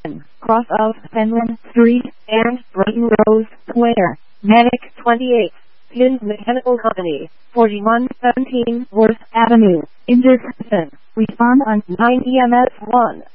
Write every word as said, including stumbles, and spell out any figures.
cross of Fenland Street and Brighton Rose Square. Manic twenty-eight, Pins Mechanical Company, forty-one seventeen Worth Avenue, Ingersoll. We farm on nine E M S one.